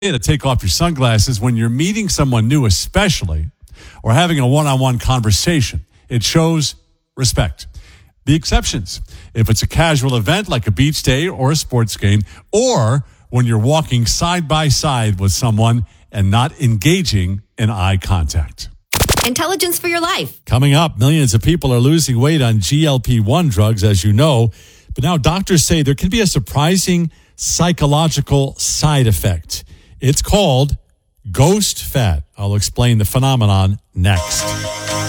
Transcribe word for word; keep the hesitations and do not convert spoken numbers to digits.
to take off your sunglasses when you're meeting someone new, especially, or having a one-on-one conversation. It shows respect. The exceptions, if it's a casual event like a beach day or a sports game, or when you're walking side by side with someone and not engaging in eye contact. Intelligence for your life. Coming up, millions of people are losing weight on G L P one drugs, as you know. But now doctors say there can be a surprising psychological side effect. It's called ghost fat. I'll explain the phenomenon next.